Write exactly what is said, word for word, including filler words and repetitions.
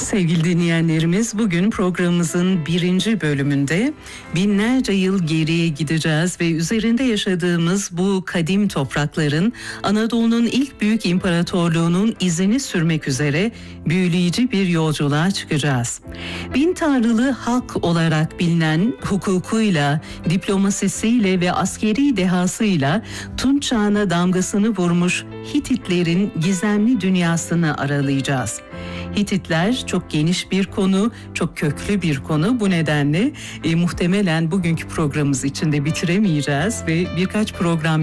Sevgili dinleyenlerimiz, bugün programımızın birinci bölümünde binlerce yıl geriye gideceğiz ve üzerinde yaşadığımız bu kadim toprakların Anadolu'nun ilk büyük imparatorluğunun izini sürmek üzere büyüleyici bir yolculuğa çıkacağız. Bin tanrılı halk olarak bilinen hukukuyla, diplomasisiyle ve askeri dehasıyla Tunç çağına damgasını vurmuş Hititlerin gizemli dünyasını aralayacağız. Hititler çok geniş bir konu, çok köklü bir konu. Bu nedenle e, muhtemelen bugünkü programımız içinde bitiremeyeceğiz ve birkaç program